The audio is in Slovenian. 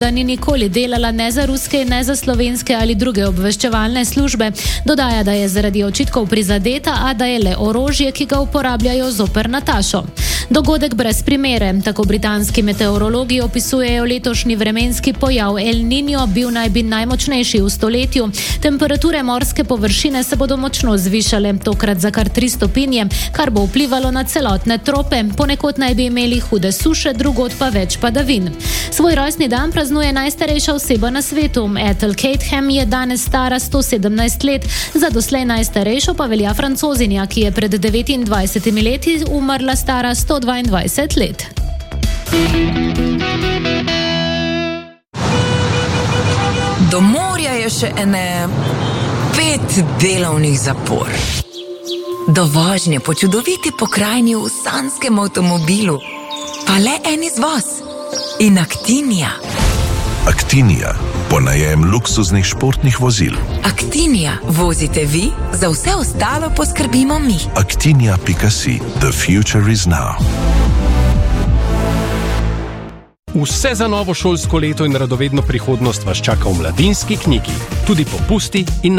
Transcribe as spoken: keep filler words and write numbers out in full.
da ni nikoli delala ne za ruske, ne za slovenske ali druge obveščevalne službe. Dodaja, da je zaradi očitkov prizadeta, a da je le orožje, ki ga uporabljajo zoper Natašo. Dogodek brez primere. Tako britanski meteorologi opisujejo letošnji vremenski pojav El Niño, bil naj bi najmočnejši v stoletju. Temperature morske površine se bodo močno zvišale, tokrat za kar tri stopinje, kar bo vplivalo na celotne trope. Ponekod naj bi imeli hude suše, drugod pa več padavin. Svoj rojstni dan praznuje najstarejša oseba na svetu. Ethel Cateham je danes stara sto sedemnajst let, za doslej najstarejšo pa velja Francozinja, ki je pred devetindvajsetimi leti umrla stara sto dvaindvajset let. Do morja je še ene pet delovnih zapor. Do vožnje po čudoviti pokrajini v sanskem avtomobilu pa le en izvoz. In Actinia. Actinia, ponajem luksuznih športnih vozil. Actinia, vozite vi, za vse ostalo poskrbimo mi. Actinia pika si, the future is now. Vse za novo šolsko leto in radovedno prihodnost vas čaka v Mladinski knjigi. Tudi popusti in